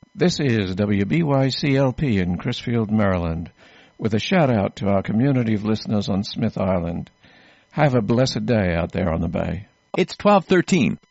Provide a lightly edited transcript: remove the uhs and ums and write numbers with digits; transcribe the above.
This is WBYCLP in Crisfield, Maryland, with a shout-out to our community of listeners on Smith Island. Have a blessed day out there on the bay. It's 12:13.